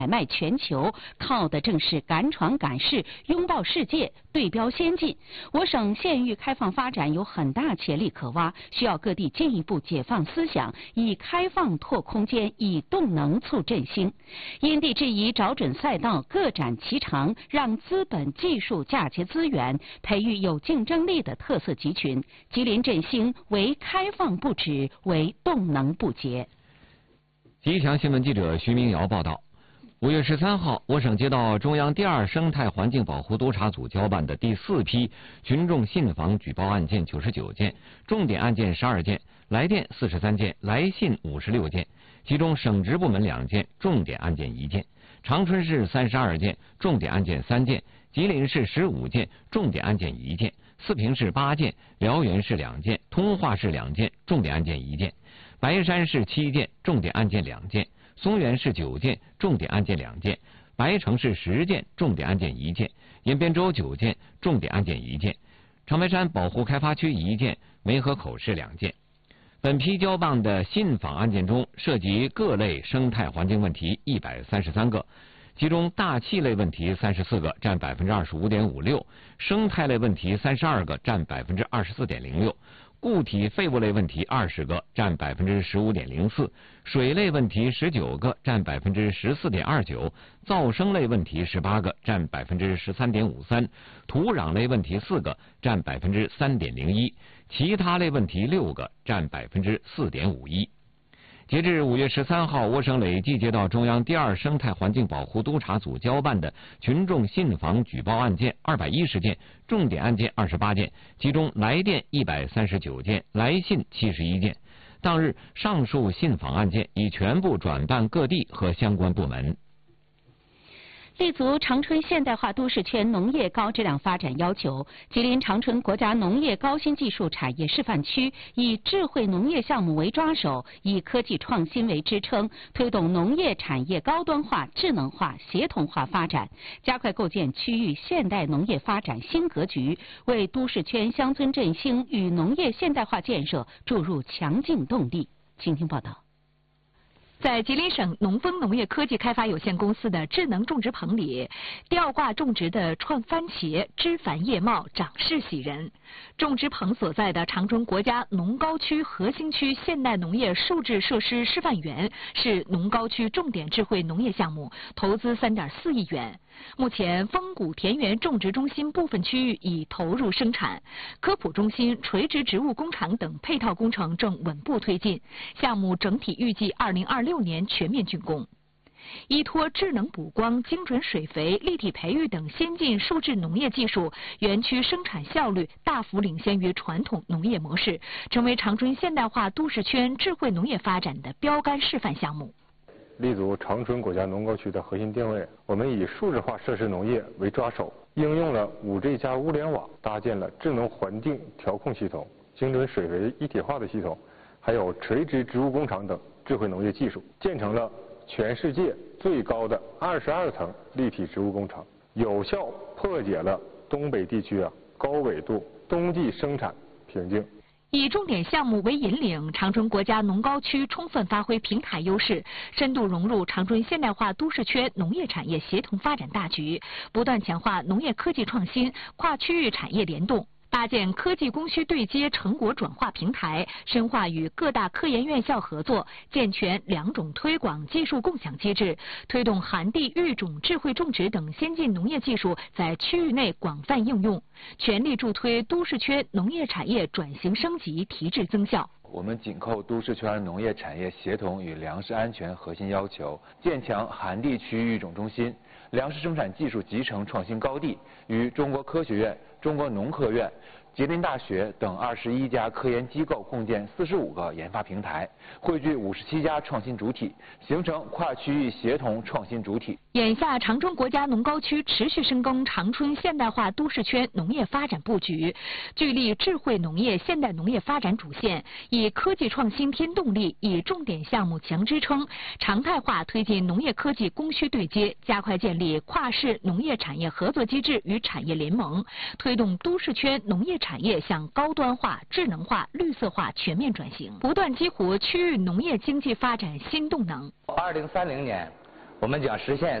买卖全球，靠的正是敢闯敢试、拥抱世界、对标先进。我省县域开放发展有很大潜力可挖，需要各地进一步解放思想，以开放拓空间，以动能促振兴。因地制宜，找准赛道，各展其长，让资本、技术嫁接资源，培育有竞争力的特色集群。吉林振兴为开放不止，为动能不竭。 吉祥新闻记者徐明瑶报道。5月13号，我省接到中央第2生态环境保护督察组交办的第4批群众信访举报案件99件，重点案件12件，来电43件，来信56件，其中省直部门2件，重点案件1件；长春市32件，重点案件3件；吉林市15件，重点案件1件；四平市8件，辽源市2件，通化市2件，重点案件1件；白山市7件，重点案件2件；松原市9件，重点案件2件；白城市10件，重点案件1件；延边州9件，重点案件1件；长白山保护开发区1件，梅河口市2件。本批交办的信访案件中，涉及各类生态环境问题133个，其中大气类问题34个，占25.56%；生态类问题32个，占24.06%；固体废物类问题20个，占15.04%；水类问题19个，占14.29%；噪声类问题18个，占13.53%；土壤类问题4个，占3.01%；其他类问题6个，占4.51%。截至5月13号，我省累计接到中央第2生态环境保护督察组交办的群众信访举报案件210件，重点案件28件，其中来电139件，来信71件。当日，上述信访案件已全部转办各地和相关部门。 立足长春现代化都市圈农业高质量发展要求，吉林长春国家农业高新技术产业示范区以智慧农业项目为抓手，以科技创新为支撑，推动农业产业高端化、智能化、协同化发展，加快构建区域现代农业发展新格局，为都市圈乡村振兴与农业现代化建设注入强劲动力。请听报道。 在吉林省农丰农业科技开发有限公司的智能种植棚里，吊挂种植的串番茄枝繁叶茂，长势喜人。种植棚所在的长春国家农高区核心区现代农业数质设施示范园是农高区重点智慧农业项目，投资3.4亿元。目前，丰谷田园种植中心部分区域已投入生产，科普中心、垂直植物工厂等配套工程正稳步推进。项目整体预计2026年全面竣工。依托智能补光、精准水肥、立体培育等先进数质农业技术，园区生产效率大幅领先于传统农业模式，成为长春现代化都市圈智慧农业发展的标杆示范项目。 立足长春国家农高区的核心定位，我们以数字化设施农业为抓手，应用了5G 加物联网，搭建了智能环境调控系统、精准水肥一体化的系统，还有垂直植物工厂等智慧农业技术，建成了全世界最高的22层立体植物工厂，有效破解了东北地区高纬度冬季生产瓶颈。 以重点项目为引领，长春国家农高区充分发挥平台优势，深度融入长春现代化都市圈农业产业协同发展大局，不断强化农业科技创新、跨区域产业联动，搭建科技供需对接成果转化平台，深化与各大科研院校合作，健全2种推广技术共享机制，推动寒地育种、智慧种植等先进农业技术在区域内广泛应用，全力助推都市圈农业产业转型升级、提质增效。 我们紧扣都市圈农业产业协同与粮食安全核心要求，建强寒地区育种中心、粮食生产技术集成创新高地，与中国科学院、中国农科院、吉林大学等21家科研机构共建45个研发平台，汇聚57家创新主体，形成跨区域协同创新主体。 眼下，长春国家农高区持续深耕长春现代化都市圈农业发展布局，聚力智慧农业现代农业发展主线，以科技创新添动力，以重点项目强支撑，常态化推进农业科技供需对接，加快建立跨市农业产业合作机制与产业联盟，推动都市圈农业产业向高端化、智能化、绿色化全面转型，不断激活区域农业经济发展新动能。 2030年， 我们将实现